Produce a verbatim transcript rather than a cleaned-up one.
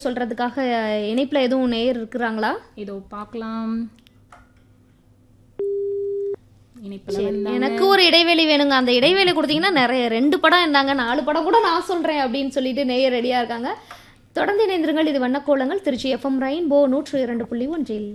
சொல்றதுக்காக இணைப்புல எதுவும் நேயர் இருக்கிறாங்களா? இதோ பார்க்கலாம். இணைப்புல சரி, வந்தாங்க. எனக்கு ஒரு இடைவெளி வேணுங்க. அந்த இடைவெளி கொடுத்தீங்கன்னா நிறைய ரெண்டு படம் இருந்தாங்க, நாலு படம் கூட நான் சொல்றேன் அப்படின்னு சொல்லிட்டு நேயர் ரெடியா இருக்காங்க. தொடர்ந்து இணைந்திருங்கள். இது வண்ணக்கோலங்கள் திருச்சி எஃப்எம் ரெயின்போ நூற்று இரண்டு புள்ளி ஒன்றில்.